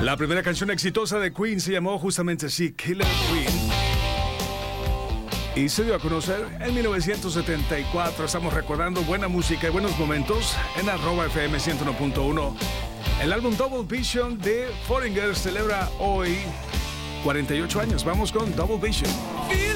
La primera canción exitosa de Queen se llamó justamente así, Killer Queen. Y se dio a conocer en 1974. Estamos recordando buena música y buenos momentos en @FM 101.1. El álbum Double Vision de Foreigner celebra hoy 48 años. Vamos con Double Vision.